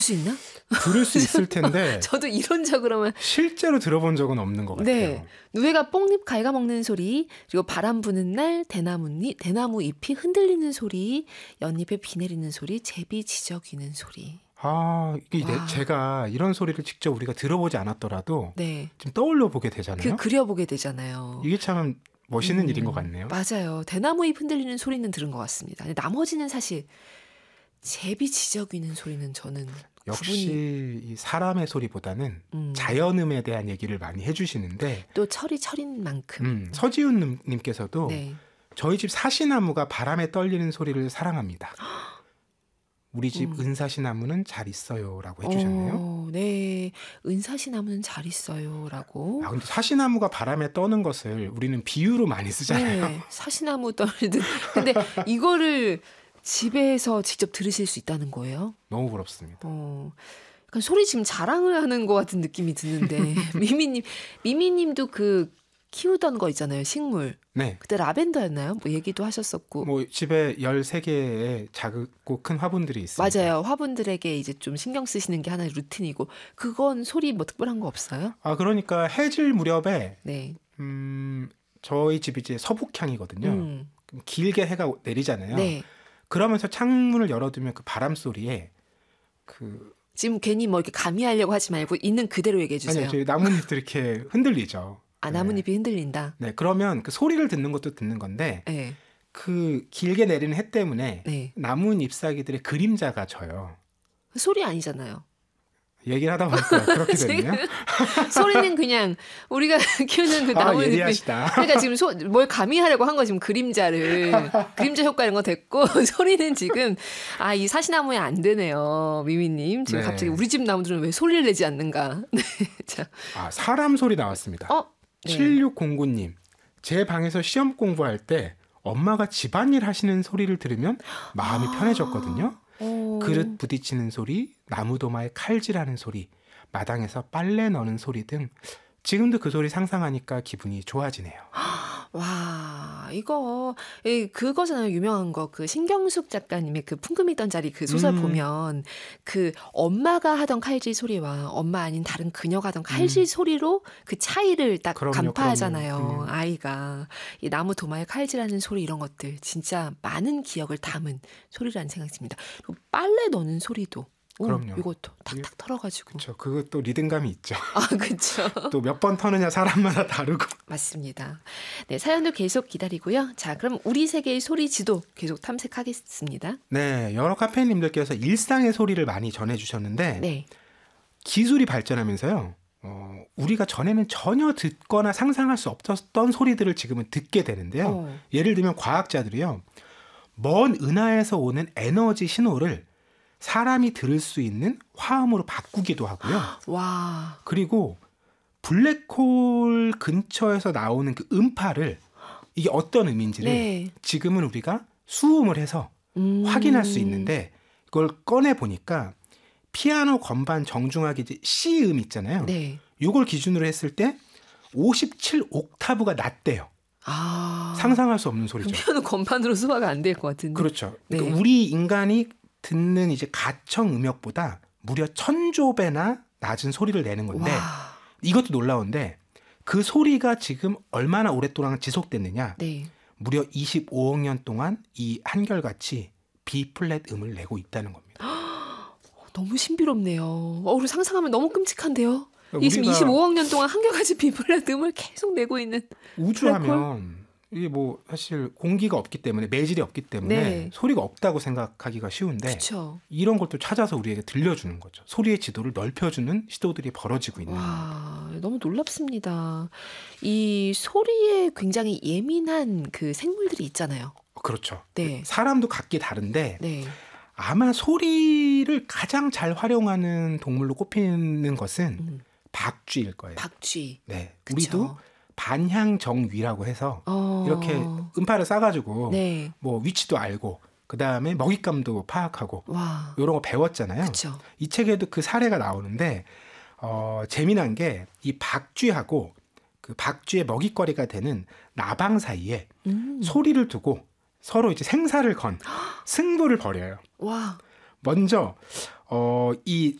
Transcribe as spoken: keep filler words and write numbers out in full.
수 있나? 들을 수 있을 텐데 저도 이론적으로만 실제로 들어본 적은 없는 것 같아요. 네. 누에가 뽕잎 갉아먹는 소리, 그리고 바람 부는 날 대나무잎, 대나무 잎이 흔들리는 소리, 연잎에 비 내리는 소리, 제비 지저귀는 소리. 아, 이게 내, 제가 이런 소리를 직접 우리가 들어보지 않았더라도 네. 좀 떠올려 보게 되잖아요. 그 그려보게 되잖아요. 이게 참 멋있는 음, 일인 것 같네요. 맞아요. 대나무잎 흔들리는 소리는 들은 것 같습니다. 근데 나머지는 사실 제비 지저귀는 소리는 저는 역시 구분이... 이 사람의 소리보다는 음. 자연음에 대한 얘기를 많이 해주시는데 또 철이 철인 만큼 음, 서지훈 님께서도 네. 저희 집 사시나무가 바람에 떨리는 소리를 사랑합니다. 우리 집 음. 은사시나무는 잘 있어요라고 해주셨네요. 어, 네, 은사시나무는 잘 있어요라고. 아, 근데 사시나무가 바람에 떠는 것을 우리는 비유로 많이 쓰잖아요. 네, 사시나무 떨리듯. 근데 이거를 집에서 직접 들으실 수 있다는 거예요? 너무 부럽습니다. 어, 약간 소리 지금 자랑을 하는 것 같은 느낌이 드는데 미미님, 미미님도 그 키우던 거 있잖아요, 식물. 네. 그때 라벤더였나요? 뭐 얘기도 하셨었고. 뭐 집에 열세 개의 작고 큰 화분들이 있습니다. 맞아요. 화분들에게 이제 좀 신경 쓰시는 게 하나의 루틴이고, 그건 소리 뭐 특별한 거 없어요? 아, 그러니까 해질 무렵에 네. 음, 저희 집이 이제 서북향이거든요. 음. 길게 해가 내리잖아요. 네. 그러면서 창문을 열어두면 그 바람 소리에 그 지금 괜히 뭐 이렇게 가미하려고 하지 말고 있는 그대로 얘기해 주세요. 아니요, 저희 나뭇잎들이 이렇게 흔들리죠. 아, 나뭇잎이 네. 흔들린다. 네, 그러면 그 소리를 듣는 것도 듣는 건데 네. 그 길게 내리는 해 때문에 네. 나뭇 잎사귀들의 그림자가 져요. 소리 아니잖아요. 얘기를 하다 보니까 그렇게 됐네요. 소리는 그냥 우리가 키우는 그 나뭇잎. 아, 예리하시다. 그러니까 지금 소, 뭘 가미하려고 한 거 지금 그림자를 그림자 효과 이런 거 됐고 소리는 지금 아, 이 사시나무에 안 되네요, 미미님. 지금 네. 갑자기 우리 집 나무들은 왜 소리를 내지 않는가? 네, 자. 아, 사람 소리 나왔습니다. 어? 네. 칠육공구 님, 제 방에서 시험 공부할 때 엄마가 집안일 하시는 소리를 들으면 마음이 아. 편해졌거든요. 오. 그릇 부딪히는 소리, 나무도마에 칼질하는 소리, 마당에서 빨래 넣는 소리 등 지금도 그 소리 상상하니까 기분이 좋아지네요. 와, 이거 그거잖아요. 유명한 거. 그 신경숙 작가님의 그 풍금이 있던 자리 그 소설 음. 보면 그 엄마가 하던 칼질 소리와 엄마 아닌 다른 그녀가 하던 칼질 음. 소리로 그 차이를 딱 그럼요, 간파하잖아요. 그럼요. 음. 아이가. 이 나무 도마에 칼질하는 소리 이런 것들 진짜 많은 기억을 담은 소리라는 생각이 듭니다. 그리고 빨래 넣는 소리도 그럼요. 이것도 탁탁 털어가지고. 그렇죠. 그것도 리듬감이 있죠. 아, 그렇죠. 또 몇 번 터느냐 사람마다 다르고. 맞습니다. 네, 사연도 계속 기다리고요. 자, 그럼 우리 세계의 소리 지도 계속 탐색하겠습니다. 네, 여러 카페인님들께서 일상의 소리를 많이 전해주셨는데 네. 기술이 발전하면서요. 어, 우리가 전에는 전혀 듣거나 상상할 수 없었던 소리들을 지금은 듣게 되는데요. 어. 예를 들면 과학자들이요. 먼 은하에서 오는 에너지 신호를 사람이 들을 수 있는 화음으로 바꾸기도 하고요. 와. 그리고 블랙홀 근처에서 나오는 그 음파를 이게 어떤 음인지를 네. 지금은 우리가 수음을 해서 음. 확인할 수 있는데 그걸 꺼내 보니까 피아노 건반 정중하게 이제 C음 있잖아요. 네. 이걸 기준으로 했을 때 오십칠 옥타브가 낮대요. 아. 상상할 수 없는 소리죠. 피아노 건반으로 수화가 안 될 것 같은데. 그렇죠. 그러니까 네. 우리 인간이 듣는 이제 가청 음역보다 무려 천조 배나 낮은 소리를 내는 건데 와. 이것도 놀라운데 그 소리가 지금 얼마나 오랫동안 지속됐느냐. 네. 무려 이십오억 년 동안 이 한결같이 B 플랫 음을 내고 있다는 겁니다. 너무 신비롭네요. 어, 우리 상상하면 너무 끔찍한데요. 지금 이십오억 년 동안 한결같이 B 플랫 음을 계속 내고 있는 우주하면 이게 뭐 사실 공기가 없기 때문에 매질이 없기 때문에 네. 소리가 없다고 생각하기가 쉬운데 그쵸. 이런 걸 또 찾아서 우리에게 들려주는 거죠. 소리의 지도를 넓혀주는 시도들이 벌어지고 있는 와, 너무 놀랍습니다. 이 소리에 굉장히 예민한 그 생물들이 있잖아요. 그렇죠. 네. 사람도 각기 다른데 네. 아마 소리를 가장 잘 활용하는 동물로 꼽히는 것은 음. 박쥐일 거예요. 박쥐. 네, 그쵸. 우리도 반향정위라고 해서 어... 이렇게 음파를 싸가지고 네. 뭐 위치도 알고 그 다음에 먹잇감도 파악하고 와. 이런 거 배웠잖아요. 그쵸. 이 책에도 그 사례가 나오는데 어, 재미난 게 이 박쥐하고 그 박쥐의 먹잇거리가 되는 나방 사이에 음. 소리를 두고 서로 이제 생사를 건 승부를 벌여요. 와. 먼저 어, 이